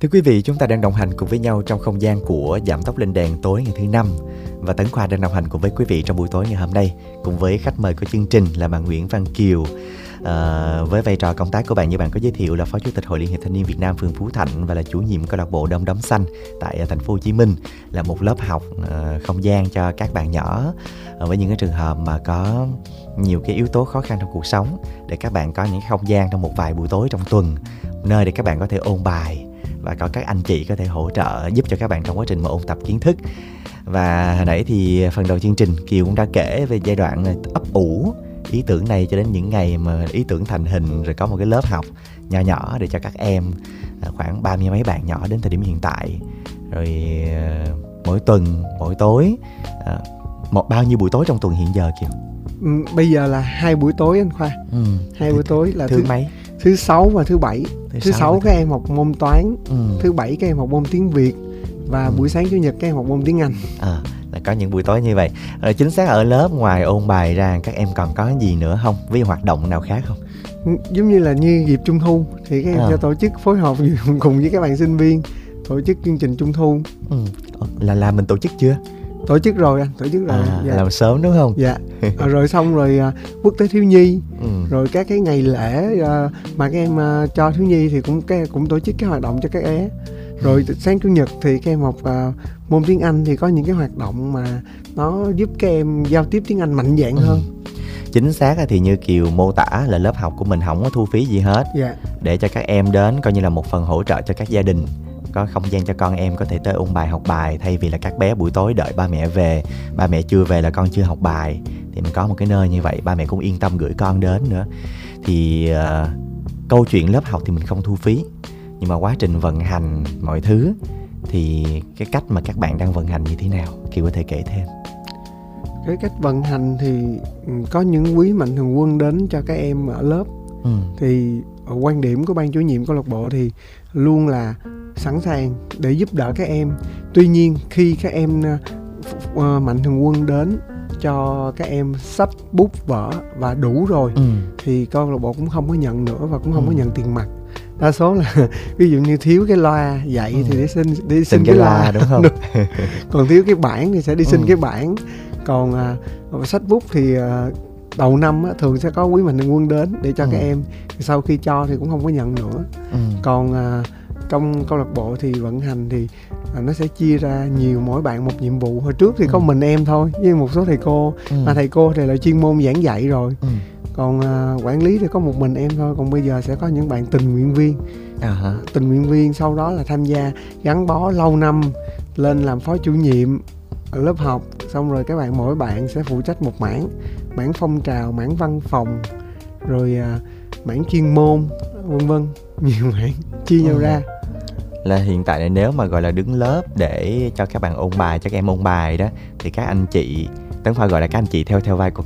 Thưa quý vị, chúng ta đang đồng hành cùng với nhau trong không gian của Giảm Tốc Lên Đèn tối ngày thứ 5. Và Tấn Khoa đang đồng hành cùng với quý vị trong buổi tối ngày hôm nay, cùng với khách mời của chương trình là bạn Nguyễn Văn Kiều. Với vai trò công tác của bạn, như bạn có giới thiệu, là Phó Chủ tịch Hội Liên hiệp Thanh niên Việt Nam phường Phú Thạnh và là chủ nhiệm câu lạc bộ Đom Đóm Xanh tại thành phố Hồ Chí Minh, là một lớp học không gian cho các bạn nhỏ với những cái trường hợp mà có nhiều cái yếu tố khó khăn trong cuộc sống, để các bạn có những không gian trong một vài buổi tối trong tuần, nơi để các bạn có thể ôn bài và có các anh chị có thể hỗ trợ giúp cho các bạn trong quá trình mà ôn tập kiến thức. Và hồi nãy thì phần đầu chương trình Kiều cũng đã kể về giai đoạn ấp ủ ý tưởng này cho đến những ngày mà ý tưởng thành hình, rồi có một cái lớp học nhỏ nhỏ để cho các em, khoảng 30 mấy bạn nhỏ đến thời điểm hiện tại. Rồi mỗi tuần, mỗi tối, bao nhiêu buổi tối trong tuần hiện giờ Kiều? Bây giờ là 2 buổi tối anh Khoa. 2 buổi tối là thứ mấy? Thứ 6 và thứ 7. Thứ 6 các em học môn toán, thứ 7 các em học môn tiếng Việt, và buổi sáng Chủ nhật các em học môn tiếng Anh. Là có những buổi tối như vậy. Chính xác, ở lớp ngoài ôn bài ra các em còn có gì nữa không? Với hoạt động nào khác không? Giống như là như dịp Trung thu thì các em sẽ tổ chức phối hợp cùng với các bạn sinh viên tổ chức chương trình Trung thu. Là mình tổ chức chưa? Tổ chức rồi anh, tổ chức rồi. Dạ. Làm sớm đúng không? Dạ. Rồi xong rồi Quốc tế thiếu nhi, rồi các cái ngày lễ mà các em cho thiếu nhi thì cũng tổ chức cái hoạt động cho các bé. Rồi sáng Chủ nhật thì các em học môn tiếng Anh thì có những cái hoạt động mà nó giúp các em giao tiếp tiếng Anh mạnh dạn hơn. Chính xác thì như Kiều mô tả là lớp học của mình không có thu phí gì hết. Dạ. Để cho các em đến coi như là một phần hỗ trợ cho các gia đình, có không gian cho con em có thể tới ôn bài, học bài, thay vì là các bé buổi tối đợi ba mẹ về, ba mẹ chưa về là con chưa học bài, thì mình có một cái nơi như vậy ba mẹ cũng yên tâm gửi con đến nữa. Thì câu chuyện lớp học thì mình không thu phí, nhưng mà quá trình vận hành mọi thứ thì cái cách mà các bạn đang vận hành như thế nào, Kiều có thể kể thêm? Cái cách vận hành thì có những quý mạnh thường quân đến cho các em ở lớp. Thì quan điểm của ban chủ nhiệm câu lạc bộ thì luôn là sẵn sàng để giúp đỡ các em. Tuy nhiên khi các em mạnh thường quân đến cho các em sách, bút, vở và đủ rồi thì câu lạc bộ cũng không có nhận nữa và cũng không có nhận tiền mặt. Đa số là ví dụ như thiếu cái loa dạy thì để xin cái loa, đúng không? Còn thiếu cái bảng thì sẽ đi xin cái bảng. Còn sách bút thì đầu năm thường sẽ có quý mạnh thường quân đến để cho các em. Sau khi cho thì cũng không có nhận nữa. Còn trong câu lạc bộ thì vận hành thì nó sẽ chia ra nhiều, mỗi bạn một nhiệm vụ. Hồi trước thì có mình em thôi với một số thầy cô, mà thầy cô thì là chuyên môn giảng dạy rồi. Còn quản lý thì có một mình em thôi. Còn bây giờ sẽ có những bạn tình nguyện viên. Tình nguyện viên sau đó là tham gia gắn bó lâu năm, lên làm phó chủ nhiệm ở lớp học. Xong rồi các bạn, mỗi bạn sẽ phụ trách một mảng. Mảng phong trào, mảng văn phòng, rồi mảng chuyên môn, vân vân. Nhiều mảng chia nhau ra. Là hiện tại nếu mà gọi là đứng lớp để cho các bạn ôn bài, cho các em ôn bài đó, thì các anh chị, Tấn Khoa gọi là các anh chị theo vai của